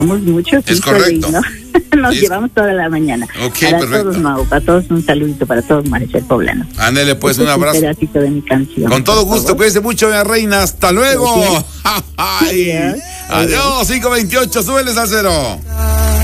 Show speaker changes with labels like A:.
A: Somos muchos.
B: Es correcto.
A: ¿No? Nos llevamos toda la mañana.
B: Ok,
A: para
B: perfecto.
A: Todos, Mau, para todos un saludito, para todos Maricel Poblano.
B: Ándele, pues, un abrazo.
A: Un pedacito de mi canción.
B: Con todo gusto, cuídese mucho, mi reina. Hasta luego.
A: Adiós.
B: Adiós, 5:28, súbeles al 0.